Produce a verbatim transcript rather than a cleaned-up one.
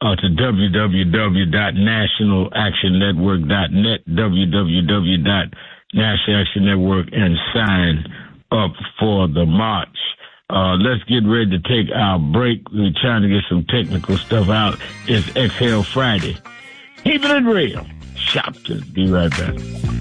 uh, to w w w dot national action network dot net, w w w dot national action network, and sign up for the march. Uh, let's get ready to take our break. We're trying to get some technical stuff out. It's Exhale Friday. Keep it real. Shop. Just be right back.